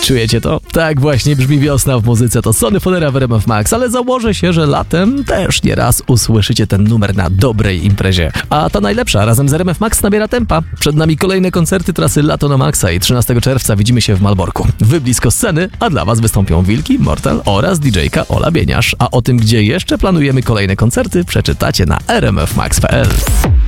Czujecie to? Tak właśnie brzmi wiosna w muzyce. To Sony Fodera w RMF Max, ale założę się, że latem też nieraz usłyszycie ten numer na dobrej imprezie. A ta najlepsza razem z RMF Max nabiera tempa. Przed nami kolejne koncerty trasy Lato na Maxa i 13 czerwca widzimy się w Malborku. Wy blisko sceny, a dla was wystąpią Wilki, Mortal oraz DJ-ka Ola Bieniasz. A o tym, gdzie jeszcze planujemy kolejne koncerty, przeczytacie na rmfmax.pl.